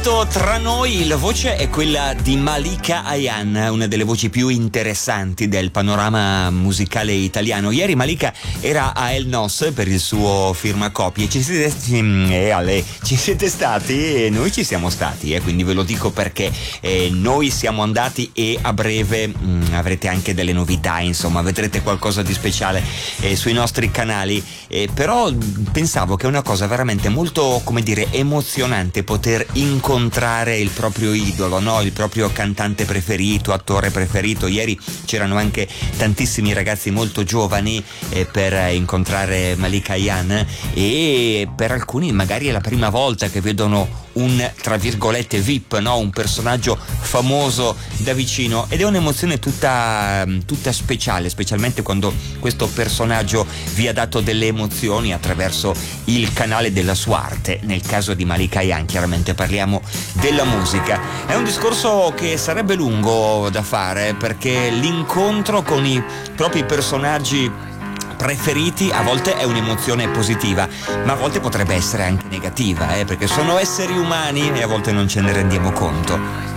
momento tra noi la voce è quella di Malika Ayan, una delle voci più interessanti del panorama musicale italiano. Ieri Malika era a El Nos per il suo firmacopie. Ci siete stati e noi ci siamo stati, quindi ve lo dico perché noi siamo andati e a breve avrete anche delle novità, insomma vedrete qualcosa di speciale sui nostri canali, però pensavo che è una cosa veramente molto, come dire, emozionante poter incontrare il proprio idolo, no? Il proprio cantante preferito, attore preferito. Ieri c'erano anche tantissimi ragazzi molto giovani per incontrare Malika Ayan, e per alcuni magari è la prima volta che vedono un, tra virgolette, VIP, no? Un personaggio famoso da vicino, ed è un'emozione tutta speciale, specialmente quando questo personaggio vi ha dato delle emozioni attraverso il canale della sua arte. Nel caso di Malika Ayan chiaramente parliamo della musica. È un discorso che sarebbe lungo da fare, perché l'incontro con i propri personaggi preferiti a volte è un'emozione positiva, ma a volte potrebbe essere anche negativa, perché sono esseri umani e a volte non ce ne rendiamo conto.